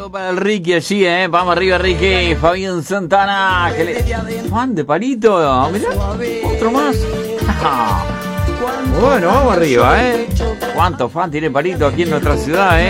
saludo para el Ricky allí, vamos arriba Ricky, Fabián Santana, fan de Palito, mirá, otro más. Bueno, vamos arriba, ¿cuántos fans tiene Palito aquí en nuestra ciudad,